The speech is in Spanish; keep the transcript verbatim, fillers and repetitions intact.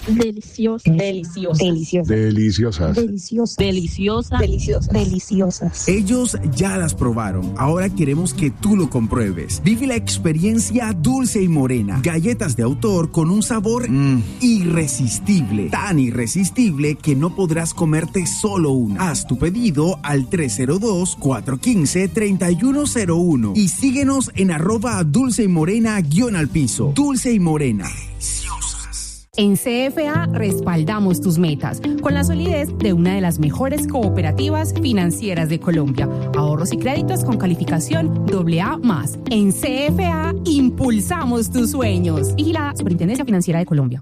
Deliciosa. Deliciosas. Deliciosas. Deliciosas. Deliciosas. Deliciosas. Deliciosas. Deliciosas. Ellos ya las probaron. Ahora queremos que tú lo compruebes. Vive la experiencia Dulce y Morena. Galletas de autor con un sabor mm, irresistible. Tan irresistible que no podrás comerte solo una. Haz tu pedido al tres cero dos, cuatro uno cinco, tres uno cero uno y síguenos en arroba Dulce y Morena guión al piso. Dulce y Morena. En C F A respaldamos tus metas con la solidez de una de las mejores cooperativas financieras de Colombia. Ahorros y créditos con calificación doble A más. En C F A impulsamos tus sueños. Vigilada Superintendencia Financiera de Colombia.